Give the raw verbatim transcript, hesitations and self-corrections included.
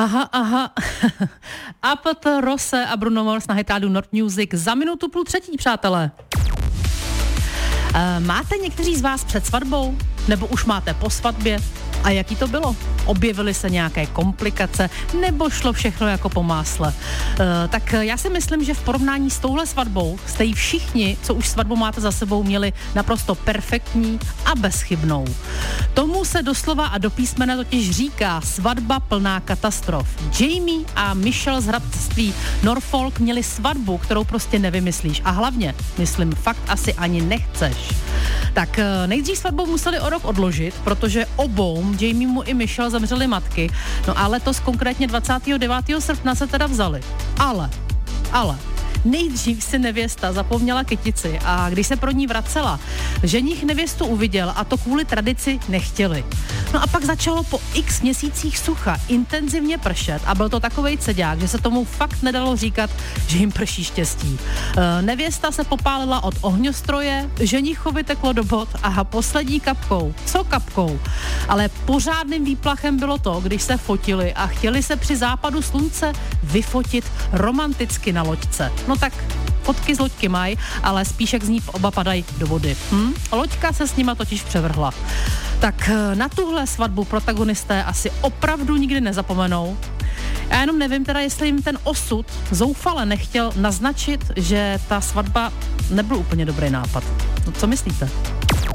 Aha, aha. Apot Rose a Bruno Mars na Hitádu Nord Music za minutu půl třetí, přátelé. E, máte někteří z vás před svatbou? Nebo už máte po svatbě? A jaký to bylo? Objevily se nějaké komplikace? Nebo šlo všechno jako po másle? E, tak já si myslím, že v porovnání s touhle svatbou jste ji všichni, co už svatbu máte za sebou, měli naprosto perfektní a bezchybnou. Tomu se doslova a do písmene totiž říká svatba plná katastrof. Jamie a Michelle z hrabství Norfolk měli svatbu, kterou prostě nevymyslíš. A hlavně, myslím, fakt asi ani nechceš. Tak nejdřív svatbu museli o rok odložit, protože obou, Jamiemu i Michelle, zemřely matky. No a letos konkrétně dvacátého devátého srpna se teda vzali. Ale, ale... Nejdřív si nevěsta zapomněla kytici a když se pro ní vracela, ženich nevěstu uviděl a to kvůli tradici nechtěli. No a pak začalo po x měsících sucha intenzivně pršet a byl to takovej ceďák, že se tomu fakt nedalo říkat, že jim prší štěstí. E, nevěsta se popálila od ohňostroje, ženichovi teklo do bod a poslední kapkou, co kapkou, ale pořádným výplachem bylo to, když se fotili a chtěli se při západu slunce vyfotit romanticky na loďce. No tak fotky z loďky mají, ale spíš jak z ní oba padají do vody. Hm? Loďka se s nima totiž převrhla. Tak na tuhle svatbu protagonisté asi opravdu nikdy nezapomenou. Já jenom nevím teda, jestli jim ten osud zoufale nechtěl naznačit, že ta svatba nebyl úplně dobrý nápad. No, co myslíte?